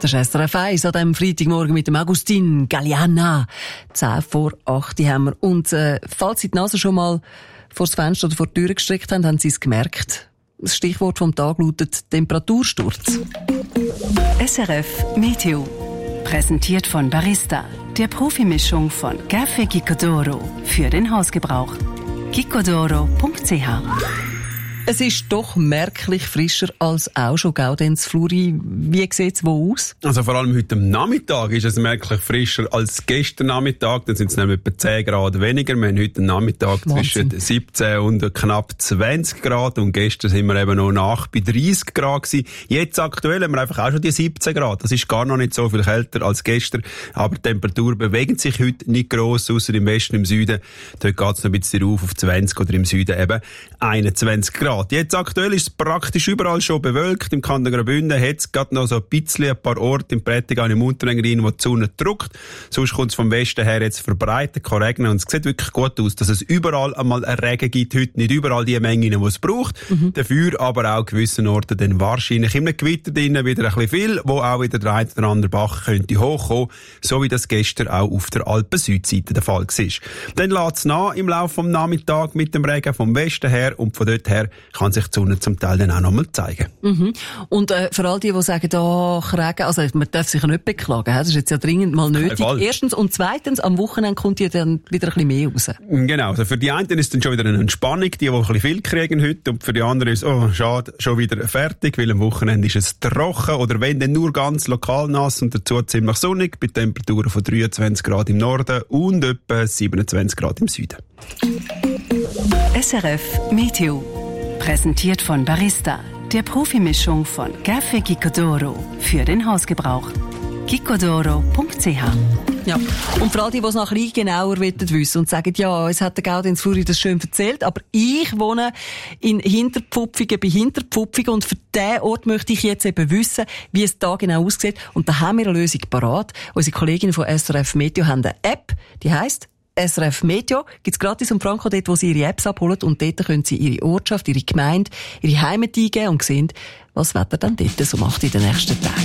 Das ist SRF 1 an diesem Freitagmorgen mit dem Agustin Galliana. 7:10 haben wir. Und falls Sie die Nase schon mal vor das Fenster oder vor die Tür gestreckt haben, haben Sie es gemerkt. Das Stichwort vom Tag lautet Temperatursturz. SRF Meteo. Präsentiert von Barista, der Profimischung von Café Gicodoro für den Hausgebrauch. gicodoro.ch. Es ist doch merklich frischer als auch schon Gaudenz Fluri. Wie sieht es wo aus? Also vor allem heute am Nachmittag ist es merklich frischer als gestern Nachmittag. Dann sind es nämlich etwa 10 Grad weniger. Wir haben heute am Nachmittag zwischen 17 und knapp 20 Grad. Und gestern sind wir eben noch nach bei 30 Grad gewesen. Jetzt aktuell haben wir einfach auch schon die 17 Grad. Das ist gar noch nicht so viel kälter als gestern. Aber die Temperatur bewegt sich heute nicht gross, ausser im Westen, im Süden. Dort geht es noch ein bisschen rauf auf 20 oder im Süden eben 21 Grad. Jetzt aktuell ist es praktisch überall schon bewölkt. Im Kanton Graubünden hat es gerade noch so ein paar Orte im Prättigau, im Unterengadin, wo die Sonne drückt. Sonst kommt es vom Westen her jetzt verbreitet, kann regnen. Und es sieht wirklich gut aus, dass es überall einmal einen Regen gibt. Heute nicht überall die Menge, die es braucht. Dafür aber auch an gewissen Orten dann wahrscheinlich in einem Gewitter drinnen wieder ein bisschen viel, wo auch wieder der eine oder andere Bach könnte hochkommen. So wie das gestern auch auf der Alpen-Südseite der Fall war. Dann lässt es nach im Laufe des Nachmittags mit dem Regen vom Westen her und von dort her kann sich die Sonne zum Teil dann auch noch mal zeigen. Und für all die sagen, Regen, also man darf sich ja nicht beklagen, das ist jetzt ja dringend mal nötig. Erstens und zweitens, am Wochenende kommt ja dann wieder ein bisschen mehr raus. Genau, also für die einen ist es dann schon wieder eine Entspannung, die ein bisschen viel kriegen heute, und für die anderen ist es, schade, schon wieder fertig, weil am Wochenende ist es trocken oder wenn dann nur ganz lokal nass und dazu ziemlich sonnig, bei Temperaturen von 23 Grad im Norden und etwa 27 Grad im Süden. SRF Meteo. Präsentiert von Barista, der Profimischung von Café Gicodoro für den Hausgebrauch. gicodoro.ch. Ja. Und für all die, die es noch ein bisschen genauer wissen und sagen, ja, es hat der Gaudenz Fluri das schön erzählt, aber ich wohne in Hinterpfupfigen bei Hinterpfupfigen und für diesen Ort möchte ich jetzt eben wissen, wie es da genau aussieht. Und da haben wir eine Lösung parat. Unsere Kolleginnen von SRF Meteo haben eine App, die heisst SRF Meteo, gibt's gratis um Franco dort, wo Sie Ihre Apps abholen, und dort können Sie Ihre Ortschaft, Ihre Gemeinde, Ihre Heimat eingeben und sehen, was das Wetter dann dort so macht in den nächsten Tagen.